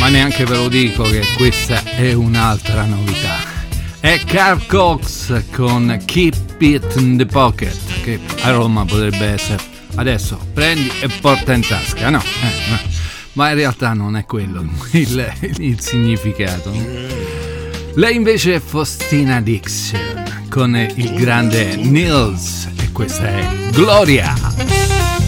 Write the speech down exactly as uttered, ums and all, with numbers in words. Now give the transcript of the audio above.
neanche ve lo dico che questa è un'altra novità. È Carl Cox con Keep It in the Pocket, che a Roma potrebbe essere adesso prendi e porta in tasca, no, eh, no. Ma in realtà non è quello il, il significato. Lei invece è Faustina Dixon con il grande Nils e questa è Gloria.